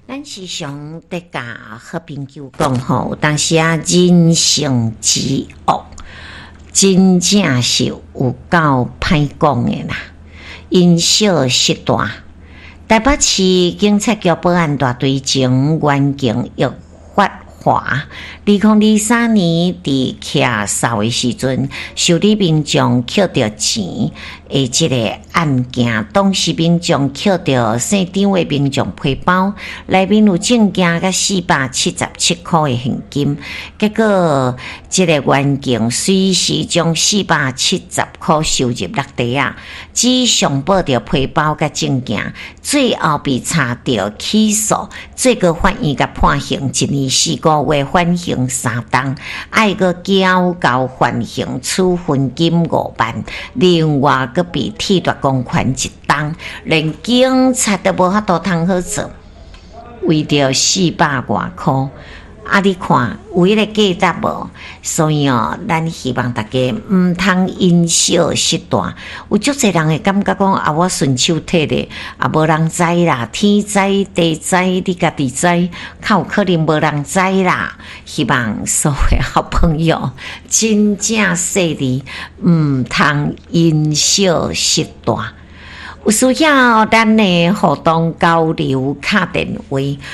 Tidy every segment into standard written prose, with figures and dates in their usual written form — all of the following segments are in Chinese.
咱时常得甲好朋友讲吼，有当时啊，人性之恶，真正是有够歹讲的啦，因小失大。台北市警察局保安大队前员警玉发华，2023年伫徛哨的时阵，受理民众捡到钱的这个案件，当时民众捡到姓张的民众皮包，内面有证件甲477块的现金，结果这个员警随时将470块收入落地啊，只上报着皮包甲证件，最后被查到起诉，最高法院甲判刑1年4个月，缓刑3档，还个交到缓刑处分金5万，另外个被剃夺公权1档，连警察都无法度通好做，为着400多块。啊！你看有迄个价值无？所以咱希望大家毋通因小失大。有足侪人会感觉讲啊，我顺手摕咧，啊无人知啦，天知地知，你家己知，较有可能无人知啦。希望所有好朋友真正细腻，毋通因小失大。有需要咱的互动交流卡电话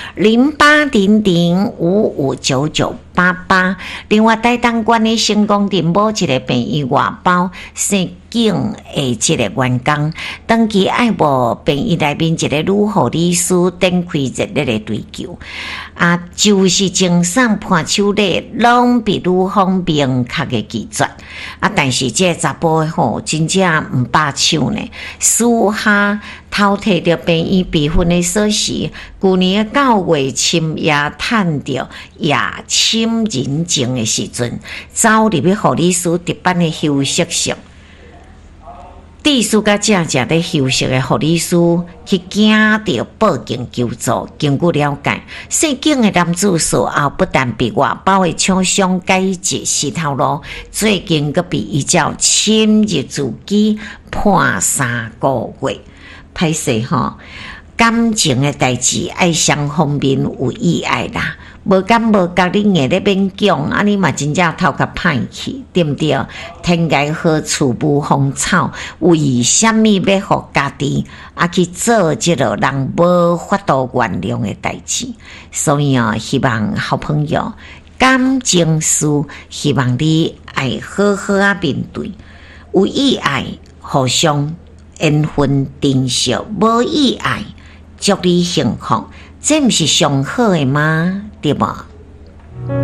0800559988。另外，台东县的成功镇某一个病院外包姓警的这个员工，当期爱无病院内面一个女护理师展开热烈的追求，啊，就是精算判手礼，拢比女方明确的拒绝。啊，但是这个查甫的吼，真正毋罢手呢，私下偷摕着病院备份的锁匙，去年9月深夜趁着夜深人静的时阵，走入去护理师值班的休息室。地师甲正在休息的护理师去惊到报警求助，经过了解，姓警的男子事后不但被外包的厂商改至死头路，最近阁被依照侵入住机判3个月。歹势吼，感情的代志爱双方面有意爱啦。无敢无觉你硬咧勉强，啊你嘛真正头壳歹去，对不对？天涯何处无芳草？为什么要互家己去做这个人无法度原谅的代志？所以希望好朋友感情事，希望你爱好好面对，有意爱互相缘分珍惜，无意爱祝你幸福。这不是上好的吗？对吧？